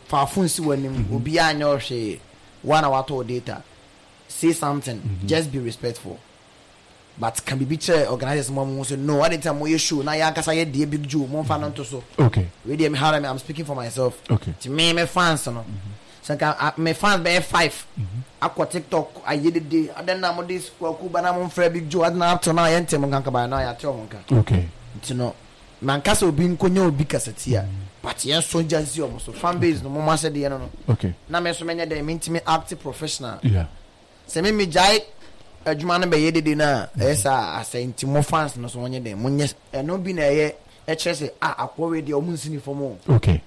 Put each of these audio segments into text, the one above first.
fa phone si wanim obi anya ohwe one hour to data say something just be respectful but can be picture organizers mom say no at the time we show na ya kasa ye de big Joe mo fa no to so okay we dey how I'm speaking for myself okay to me fans no so me fans be 5 akwa TikTok ayede dey adan na mo this kwaku bana mo frɛ big Joe adna up to now yentem nkanka ba na ya te o nka okay no man kasa obi nkonya obi kasati a but yes so just you so fan base no mo say dey no okay na me so menya dey me active professional yeah se me jai adwuma no be ye dede na esa asenti mo fans no so wonye dem munye no bi na ye kyerese akwowe de omu nsini fomo okay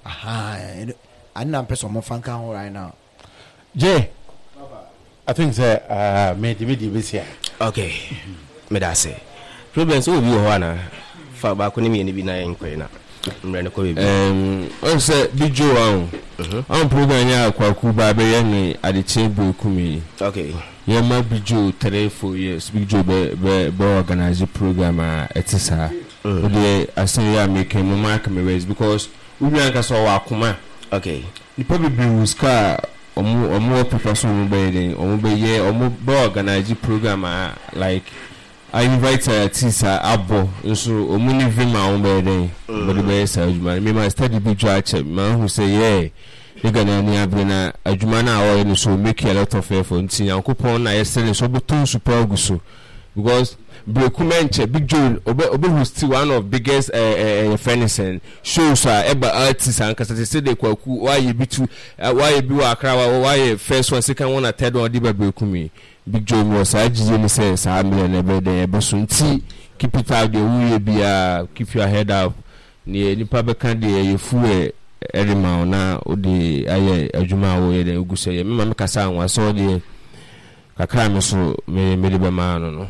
anna person mo fan kan right now Jay I think say me di be sia okay me da say problem so bi ho ana fa ba ko ni me ni bi na yen kwena mre ne ko bi on say Big Joe on program ya kwaku ba be ye ni adeche boku mi okay yeah ma Big Joe 3-4 years Big Joe be organize program etisa the asan ya make mo mark me ways because we anka so wa kuma okay ni probably be ska omo professor mo be den omo be ye omo be organize program like I invite Tisa Abo so omuni vima omo be den but be say adwuma me my study Big Joe ache man who say yeah they gonna ni abena adwuma na awo ni so make a lot of effort nti yankopon na yesterday so butun super guso because Brekumenche Big Joe obe host one of biggest friends and shows eba artists and kasa say dey kwaku why you be to why you be wa Accra why first one second one third one dey Brekumi Big Joe was ajiye ni say sa million ebe dey ebe so nti keep it out there we be keep your head up ni nipa be kan dey you fu erima na odi aye adwuma wo ye dey uguso ye me kasa anwa so dey kakra me so me dey be ma no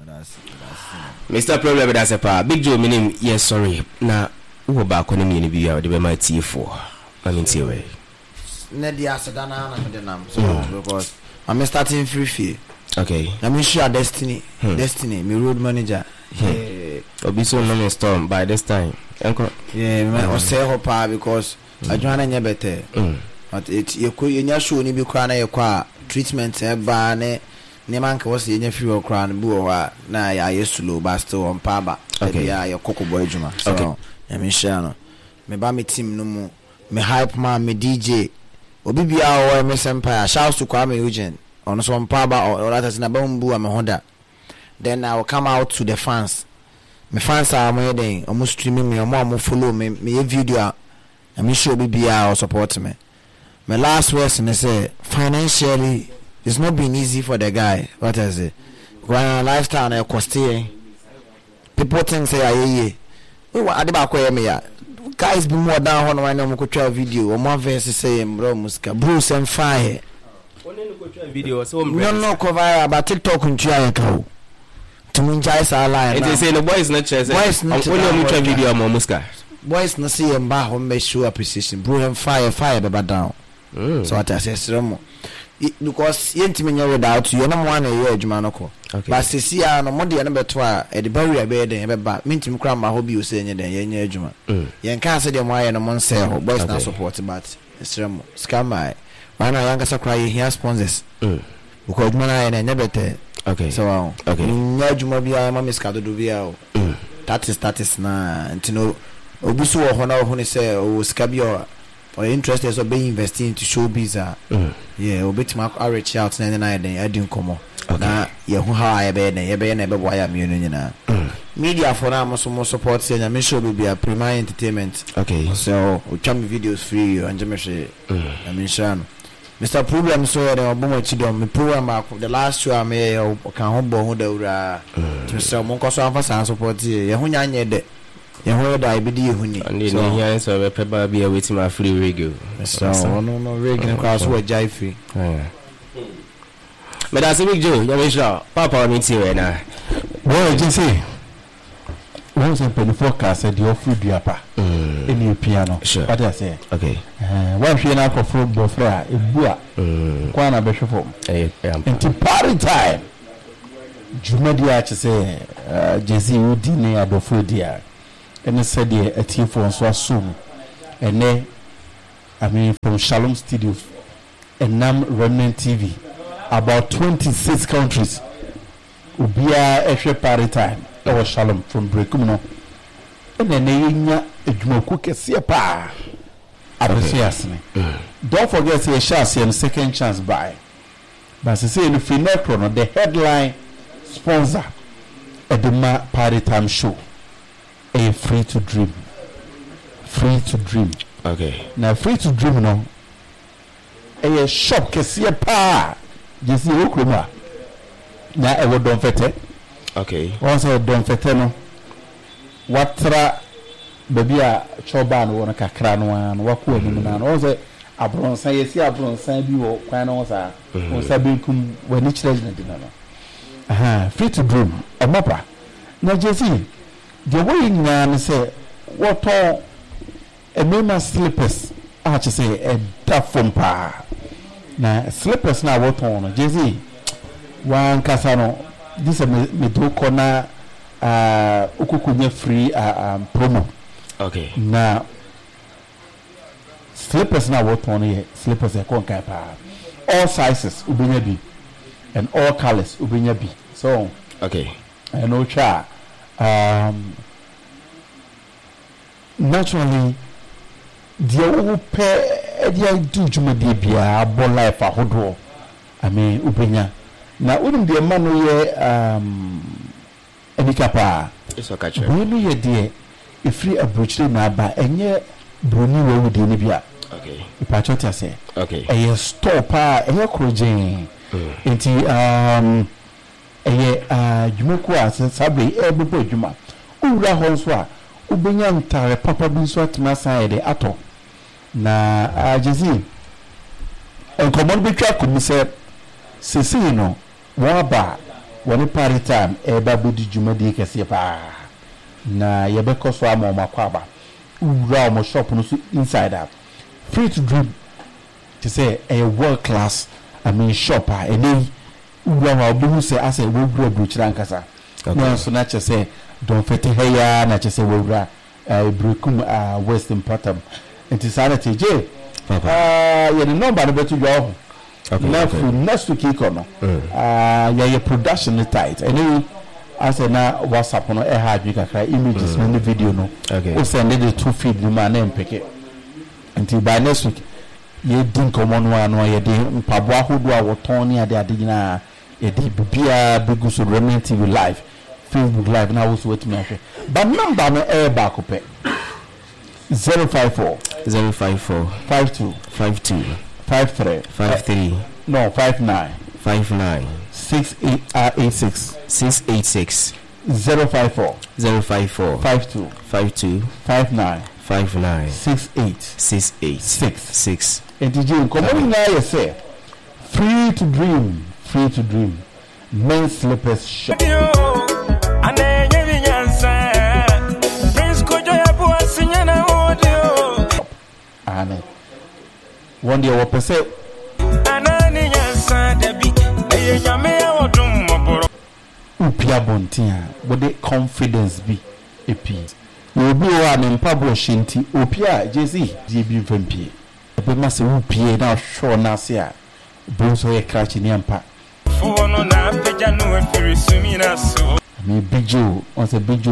Mr. Problem that's a pa Big Joe meaning yes sorry na wo ba ko ni bi ya de be ma tie4 I mean tie we na dia sedana na me de nam so because I'm starting free okay I'm sure destiny me road manager obi so no me storm by this time enko me o say ho pa because adwana nya better but it you nya show ni bi kwa na ye kwa treatment e ba ne manka was nya free o kra bu o ha na ya yesulo ba still on pa ba ya ye kokobo adwuma so me share no me ba me team no mu me hype man me DJ obi bia o me sempa shout to Kwame Eugene on so on pa ba or that is na ba mbu am hoda then I will come out to the fans me fans are mo den o mo streaming me o mo follow me video me show obi bia o support me my last words and say financially it's not been easy for the guy. What is it? When lifestyle and costing, people think say aye. We wa ade ba ko me ya. Guys be more down on right now mo ko twa video. O mo verse say bro muska. Bruce and fire. Only no ko twa video so no cover about TikTok ntwa ya ka. Tumun jai sa line. It say no boys not chase. Boys not only no twa video mo muska. Boys no see em ba ho me show appreciation. Bro and fire be down. So what I say sremo. Because yentimenya without you no one year adwuma no ko but sisi a no mode no beto a e de barrier be den be ba mintim kra ma ho bi o se nye den yenye adwuma yen kan se de mo aye no mon se ho boys na support but esrem scam my na yanga sakra ye here sponsors because adwuma na ye na bete so nya adwuma bi a ma miskado do bi a o that is na ntino obusu wo ho na ho ne se o skabio or interested so be investing into showbiz yeah obetima reach out na na den adin komo na ye hu how ye be na be boya me no nyina media for am so mo support say na me show be a Premier Entertainment so o cham videos free and me share I mean shan Mr. Problem so the obomo chidom me program the last show am ye kan ho bo ho da wura to say mo ko so amfa support ye hu nya nye de ye ho da ibidi ye hu ni so here so we peba be waiting my free radio so no radio class we jai free but that's Big Joe you make sure papa me tie na well you say once in the forecast said your food diapa in your piano what I say one piano for football fra ebua kwa na be hwefo into party time jumadi a say Jesse udi ne adofo dia ene said the atifo nso asum ene from Shalom Studios and Nam Remnant TV, about 26 countries. Ubia Eshe Party Time. That was Shalom from Brekumno. And then they Jumoku Siapa. Don't forget to share and second chance buy. But say in the Finecron, the headline sponsor at the Party Time show. A free to dream. Free to dream. Okay. Now free to dream no. A shop kesia pa. Jesi okroma. Na e wo don fete. Okay. Once e don fete no. Watra baby a choba no wona kakra no an wako anim na no. Once abronsan yesi abronsan bi wo kwan no sa. Once benkum wani chile na dina no. Aha, free to dream. E mopa. Na jesi the way nyina say what all a mema slippers I just say a dafom pa na slippers na what on jezi one kasano this me do kona ukukunye free promo. Okay. Na slippers na what on here slippers e kon kai pa all sizes ubinya bi and all colors ubinya bi so okay I know cha naturally the open do jumadi bia bo life ahodo I mean ubenya na unum de manu ye enikapa it's okay che we ye de e free abrochire na aba enye broni we wudi ni bia okay ipa choti ase okay e stop enye krojen enti jumoku ase sabe bebo juma ura honso a ubenya ntare papa bi so atma side ato na jezi enkomon bi twa komise sisi no waba woni party time ba bodi juma di kese pa na yebeko so amoma kwaba ura mo shop no so inside out free to dream to say a world class shop any ura wa obu say as a wura bruchira nkasa no so na che say don fete heya na che say wura brekum western pattern it sanity j you the number no betu go next week ikono your production tight any as na WhatsApp no e ha kakra images no video no o send the two feed no man empeke until by next week ye din komo no ano ye de mpabo ahodo a woton ne ade nyina ye de bibia begu so Remnant TV live Facebook live na wo so wetimi ahwe but number no e ba ko pe 054 52 53 no 59 686 054 52 59 68 Ntiji komoni na ye say free to dream men's slippers shop Amen. One day what say upia bontia with the confidence be a piece. You be one in Pablo Shinti, upia jezi jibi vempie. Be must upia now sure nasia. Bruce a catch in yampa. For no na peja no e firisumi na so. Me bijo, once a bijo.